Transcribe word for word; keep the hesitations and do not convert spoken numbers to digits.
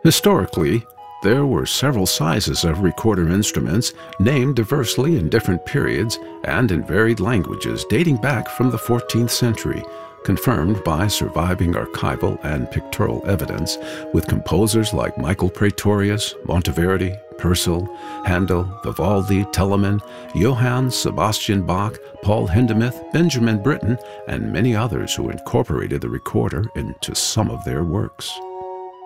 Historically, there were several sizes of recorder instruments named diversely in different periods and in varied languages dating back from the fourteenth century, confirmed by surviving archival and pictorial evidence, with composers like Michael Praetorius, Monteverdi, Purcell, Handel, Vivaldi, Telemann, Johann Sebastian Bach, Paul Hindemith, Benjamin Britten, and many others who incorporated the recorder into some of their works.